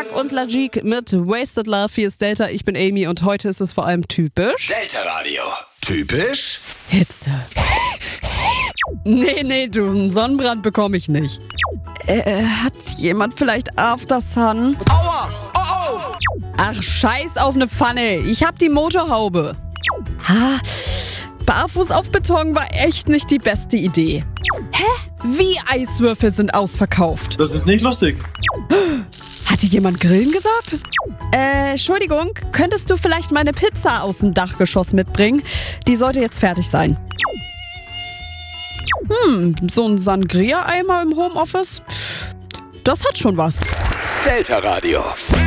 Marc und Lajik mit Wasted Love. Hier ist Delta, ich bin Amy und heute ist es vor allem typisch Delta Radio. Typisch Hitze. Nee, du, einen Sonnenbrand bekomme ich nicht. Hat jemand vielleicht Aftersun? Aua! Oh! Ach, scheiß auf eine Pfanne. Ich hab die Motorhaube. Barfuß auf Beton war echt nicht die beste Idee. Hä? Wie Eiswürfel sind ausverkauft? Das ist nicht lustig. Hatte jemand Grillen gesagt? Entschuldigung, könntest du vielleicht meine Pizza aus dem Dachgeschoss mitbringen? Die sollte jetzt fertig sein. So ein Sangria-Eimer im Homeoffice? Das hat schon was. Delta Radio.